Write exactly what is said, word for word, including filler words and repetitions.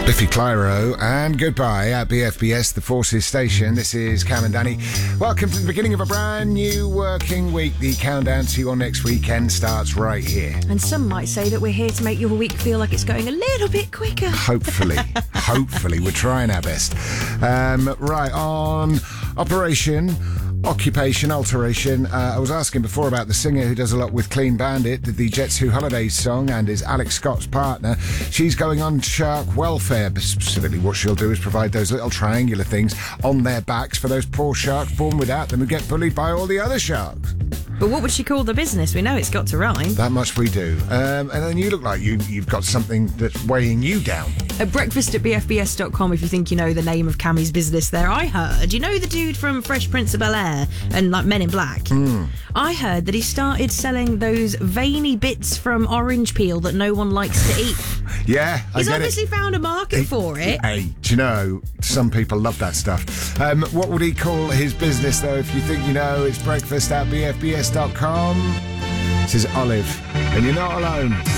Biffy Clyro and goodbye at B F B S, the Forces Station. This is Cam and Danny. Welcome to the beginning of a brand new working week. The countdown to your next weekend starts right here. And some might say that we're here to make your week feel like it's going a little bit quicker. Hopefully. Hopefully. We're trying our best. Um, right, on Operation Occupation Alteration. Uh, I was asking before about the singer who does a lot with Clean Bandit, did the Jets Who Holidays song, and is Alex Scott's partner. She's going on shark welfare. But specifically, what she'll do is provide those little triangular things on their backs for those poor sharks born without them who get bullied by all the other sharks. But what would she call the business? We know it's got to rhyme. That much we do. Um, and then you look like you, you've got something that's weighing you down. At breakfast at b f b s dot com if you think you know the name of Cammie's business there. I heard, you know the dude from Fresh Prince of Bel-Air and like Men in Black? Mm. I heard that he started selling those veiny bits from orange peel that no one likes to eat. Yeah, I He's get obviously it. found a market Hey, for it. Hey, do you know, some people love that stuff. Um, what would he call his business, though, if you think you know? It's breakfast at b f b s dot com. This is Olive, and you're not alone.